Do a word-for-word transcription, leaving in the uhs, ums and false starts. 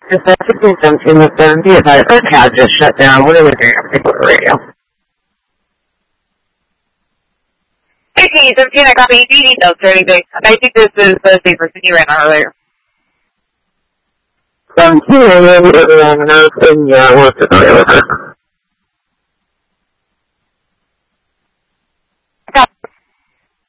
It's sixteen seventeen with seventy. If I, our tab just shut down, what are we doing? I'm going to go to radio. sixteen seventeen, I copy. Do you need notes or anything? I think this is the same person you ran earlier. seventeen, everyone knows, and yeah, we're familiar with it.